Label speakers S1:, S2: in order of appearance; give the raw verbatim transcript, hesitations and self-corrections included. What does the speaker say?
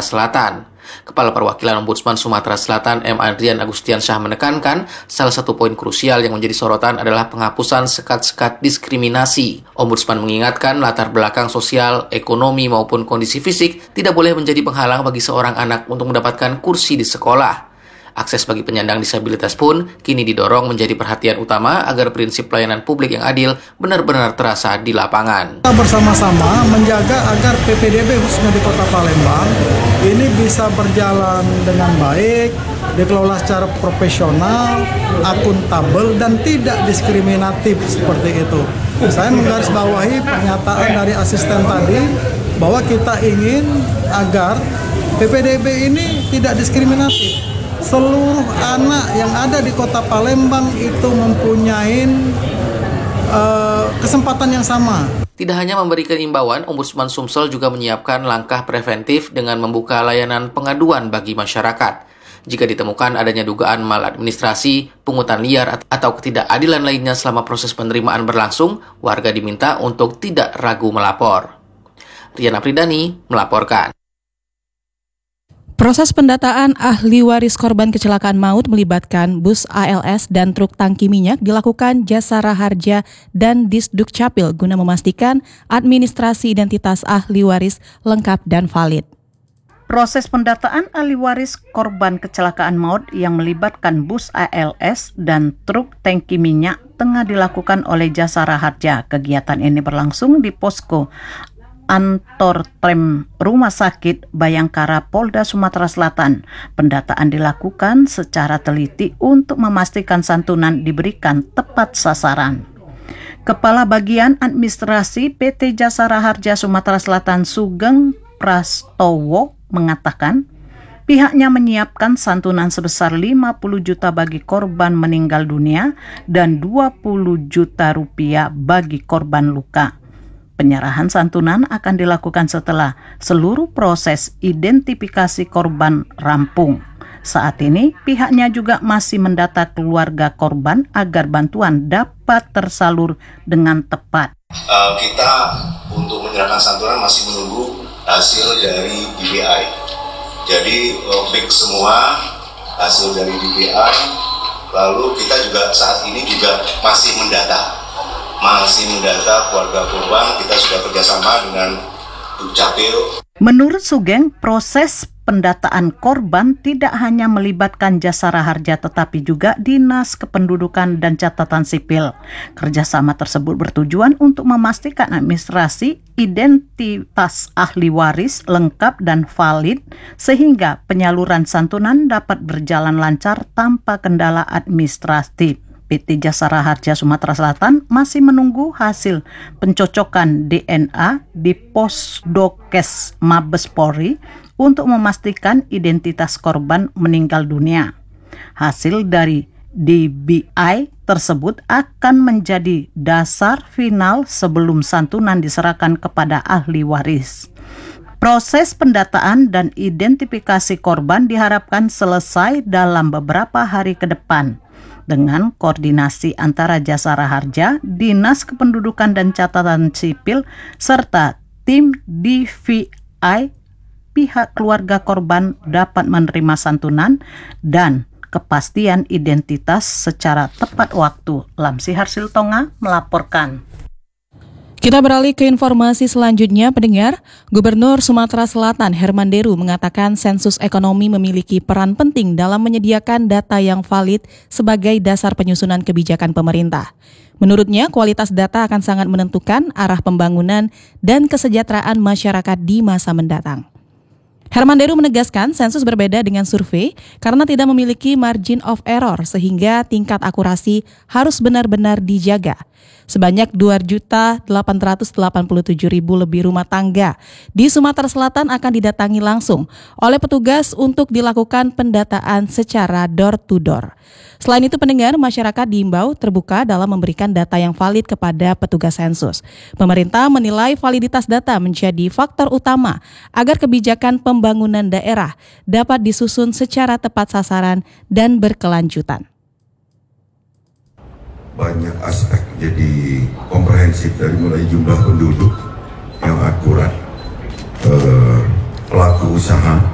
S1: Selatan. Kepala Perwakilan Ombudsman Sumatera Selatan M. Adrian Agustiansyah menekankan salah satu poin krusial yang menjadi sorotan adalah penghapusan sekat-sekat diskriminasi. Ombudsman mengingatkan latar belakang sosial, ekonomi maupun kondisi fisik tidak boleh menjadi penghalang bagi seorang anak untuk mendapatkan kursi di sekolah. Akses bagi penyandang disabilitas pun kini didorong menjadi perhatian utama agar prinsip pelayanan publik yang adil benar-benar terasa di lapangan.
S2: Kita bersama-sama menjaga agar P P D B khususnya di Kota Palembang ini bisa berjalan dengan baik, dikelola secara profesional, akuntabel, dan tidak diskriminatif seperti itu. Saya menggarisbawahi pernyataan dari asisten tadi bahwa kita ingin agar P P D B ini tidak diskriminatif. Seluruh anak yang ada di Kota Palembang itu mempunyai uh, kesempatan yang sama.
S1: Tidak hanya memberikan imbauan, Ombudsman Sumsel juga menyiapkan langkah preventif dengan membuka layanan pengaduan bagi masyarakat. Jika ditemukan adanya dugaan maladministrasi, pungutan liar, atau ketidakadilan lainnya selama proses penerimaan berlangsung, warga diminta untuk tidak ragu melapor. Rian Apridani melaporkan.
S3: Proses pendataan ahli waris korban kecelakaan maut melibatkan bus A L S dan truk tangki minyak dilakukan Jasara Harja dan Disduk Capil guna memastikan administrasi identitas ahli waris lengkap dan valid.
S4: Proses pendataan ahli waris korban kecelakaan maut yang melibatkan bus A L S dan truk tangki minyak tengah dilakukan oleh Jasara Harja. Kegiatan ini berlangsung di posko Antortrem Rumah Sakit Bayangkara Polda Sumatera Selatan. Pendataan dilakukan secara teliti untuk memastikan santunan diberikan tepat sasaran. Kepala Bagian Administrasi P T Jasara Harja Sumatera Selatan Sugeng Prastowo mengatakan pihaknya menyiapkan santunan sebesar lima puluh juta bagi korban meninggal dunia dan dua puluh juta rupiah bagi korban luka. Penyerahan santunan akan dilakukan setelah seluruh proses identifikasi korban rampung. Saat ini, pihaknya juga masih mendata keluarga korban agar bantuan dapat tersalur dengan tepat.
S5: Uh, kita untuk menyerahkan santunan masih menunggu hasil dari D B I. Jadi uh, fix semua hasil dari D B I. Lalu kita juga saat ini juga masih mendata. masih mendata keluarga korban. Kita sudah kerjasama dengan Dukcapil.
S4: Menurut Sugeng, proses pendataan korban tidak hanya melibatkan Jasara Harja tetapi juga Dinas Kependudukan dan Catatan Sipil. Kerjasama tersebut bertujuan untuk memastikan administrasi identitas ahli waris lengkap dan valid sehingga penyaluran santunan dapat berjalan lancar tanpa kendala administratif. P T Jasara Harja Sumatera Selatan masih menunggu hasil pencocokan D N A di Posdokes Mabes Polri untuk memastikan identitas korban meninggal dunia. Hasil dari D B I tersebut akan menjadi dasar final sebelum santunan diserahkan kepada ahli waris. Proses pendataan dan identifikasi korban diharapkan selesai dalam beberapa hari ke depan. Dengan koordinasi antara Jasara Harja, Dinas Kependudukan dan Catatan Sipil, serta tim D V I, pihak keluarga korban dapat menerima santunan dan kepastian identitas secara tepat waktu. Lamsi Harsil Tonga melaporkan.
S3: Kita beralih ke informasi selanjutnya, pendengar. Gubernur Sumatera Selatan Herman Deru mengatakan sensus ekonomi memiliki peran penting dalam menyediakan data yang valid sebagai dasar penyusunan kebijakan pemerintah. Menurutnya, kualitas data akan sangat menentukan arah pembangunan dan kesejahteraan masyarakat di masa mendatang. Herman Deru menegaskan sensus berbeda dengan survei karena tidak memiliki margin of error sehingga tingkat akurasi harus benar-benar dijaga. Sebanyak dua juta delapan ratus delapan puluh tujuh ribu lebih rumah tangga di Sumatera Selatan akan didatangi langsung oleh petugas untuk dilakukan pendataan secara door to door. Selain itu, pendengar, masyarakat diimbau terbuka dalam memberikan data yang valid kepada petugas sensus. Pemerintah menilai validitas data menjadi faktor utama agar kebijakan pembangunan daerah dapat disusun secara tepat sasaran dan berkelanjutan.
S6: Banyak aspek jadi komprehensif dari mulai jumlah penduduk yang akurat, eh, pelaku usaha,